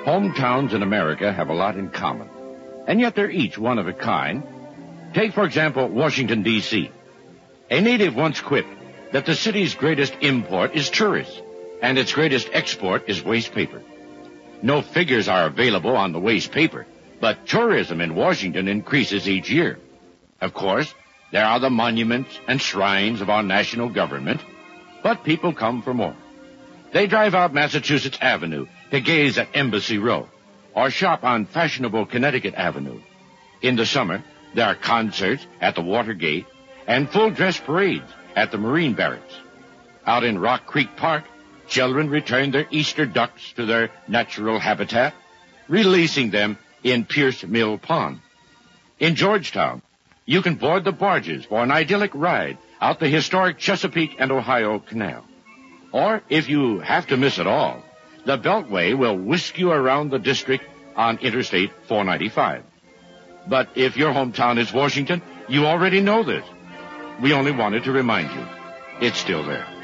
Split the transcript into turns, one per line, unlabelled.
Hometowns in America have a lot in common, and yet they're each one of a kind. Take, for example, Washington, D.C. A native once quipped that the city's greatest import is tourists, and its greatest export is waste paper. No figures are available on the waste paper, but tourism in Washington increases each year. Of course, there are the monuments and shrines of our national government, but people come for more. They drive out Massachusetts Avenue to gaze at Embassy Row, or shop on fashionable Connecticut Avenue. In the summer, there are concerts at the Watergate and full-dress parades at the Marine Barracks. Out in Rock Creek Park, children return their Easter ducks to their natural habitat, releasing them in Pierce Mill Pond. In Georgetown, you can board the barges for an idyllic ride out the historic Chesapeake and Ohio Canal. Or, if you have to miss it all, the Beltway will whisk you around the district on Interstate 495. But if your hometown is Washington, you already know this. We only wanted to remind you. It's still there.